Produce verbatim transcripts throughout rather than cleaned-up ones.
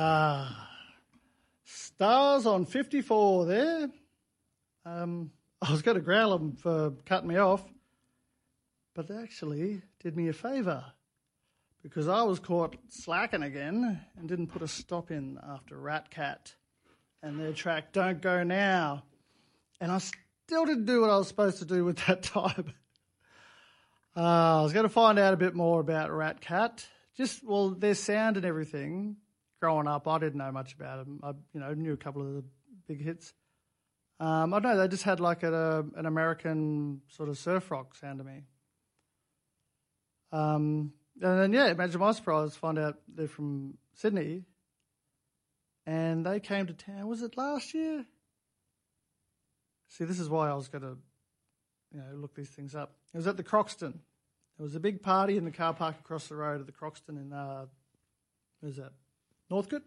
Ah, stars on fifty-four there. Um, I was going to growl them for cutting me off, but they actually did me a favour because I was caught slacking again and didn't put a stop in after Rat Cat and their track Don't Go Now. And I still didn't do what I was supposed to do with that time. uh, I was going to find out a bit more about Rat Cat. Just, well, their sound and everything. Growing up, I didn't know much about them. I, you know, knew a couple of the big hits. Um, I don't know, they just had like a, an American sort of surf rock sound to me. Um, and then, yeah, imagine my surprise to find out they're from Sydney. And they came to town, was it last year? See, this is why I was going to, you know, look these things up. It was at the Croxton. There was a big party in the car park across the road at the Croxton in, uh, where's that? Northcote.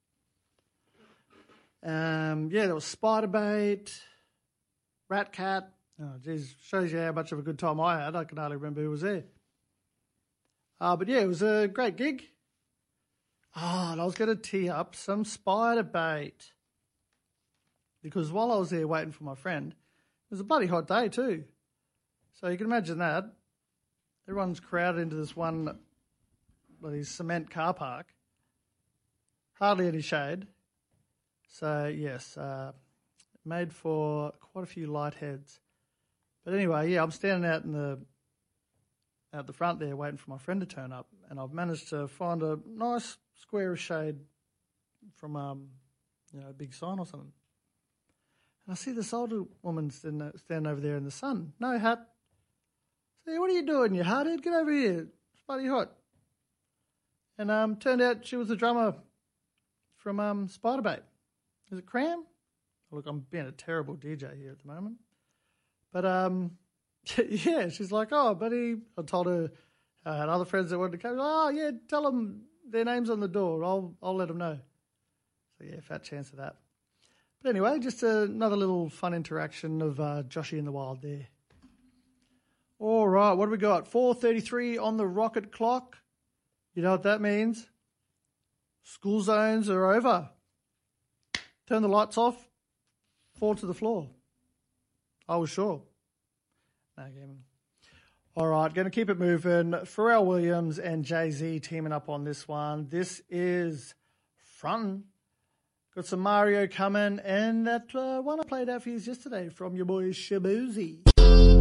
Um, yeah, there was Spiderbait, Rat Cat. Oh, geez, shows you how much of a good time I had. I can hardly remember who was there. Uh, but yeah, it was a great gig. Oh, and I was going to tee up some Spiderbait because while I was there waiting for my friend, it was a bloody hot day too. So you can imagine that. Everyone's crowded into this one bloody cement car park. Hardly any shade. So, yes, uh, made for quite a few light heads. But anyway, yeah, I'm standing out in the out the front there waiting for my friend to turn up, and I've managed to find a nice square of shade from um, you know, a big sign or something. And I see this older woman standing, standing over there in the sun, no hat. Say, what are you doing, you hardhead? Get over here. It's bloody hot. And um, turned out she was the drummer from um, Spiderbait. Is it Cram? Look, I'm being a terrible D J here at the moment. But, um, yeah, she's like, oh, buddy. I told her I had other friends that wanted to come. Oh, yeah, tell them their name's on the door. I'll I'll let them know. So, yeah, fat chance of that. But anyway, just another little fun interaction of uh, Joshy in the Wild there. All right, what do we got? four thirty-three on the rocket clock. You know what that means? School zones are over. Turn the lights off, fall to the floor. I was sure. No, game. All right, going to keep it moving. Pharrell Williams and Jay-Z teaming up on this one. This is Frontin'. Got some Mario coming, and that uh, one I played out for you yesterday from your boy Shabuzi.